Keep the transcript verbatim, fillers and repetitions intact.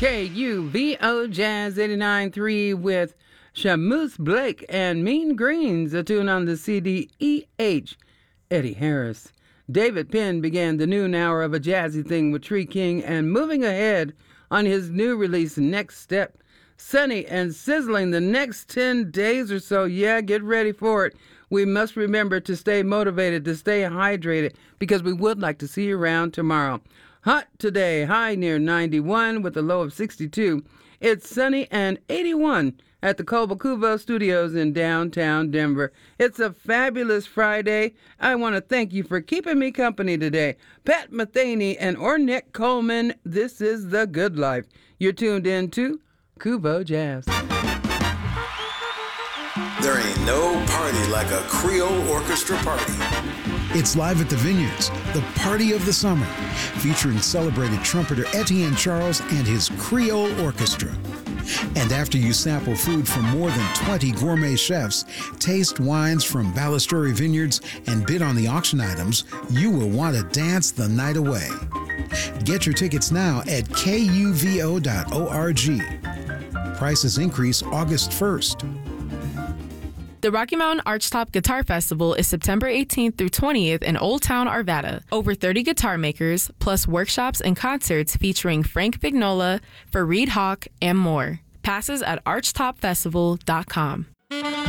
K U V O Jazz eighty-nine point three with Shamoose Blake and Mean Greens, a tune on the C D E H. Eddie Harris. David Penn began the noon hour of A Jazzy Thing with Tree King, and moving ahead on his new release, Next Step. Sunny and sizzling the next ten days or so. Yeah, get ready for it. We must remember to stay motivated, to stay hydrated, because we would like to see you around tomorrow. Hot today, high near ninety-one with a low of sixty-two. It's sunny and eighty-one at the Colba-Cuva Studios in downtown Denver. It's a fabulous Friday. I want to thank you for keeping me company today. Pat Metheny and Ornette Coleman, this is The Good Life. You're tuned in to Cuvo Jazz. There ain't no party like a Creole orchestra party. It's live at the Vineyards, the party of the summer, featuring celebrated trumpeter Etienne Charles and his Creole Orchestra. And after you sample food from more than twenty gourmet chefs, taste wines from Ballasturi Vineyards, and bid on the auction items, you will want to dance the night away. Get your tickets now at kuvo dot org. Prices increase August first. The Rocky Mountain Archtop Guitar Festival is September eighteenth through twentieth in Old Town, Arvada. Over thirty guitar makers, plus workshops and concerts featuring Frank Vignola, Fareed Hawk, and more. Passes at archtop festival dot com.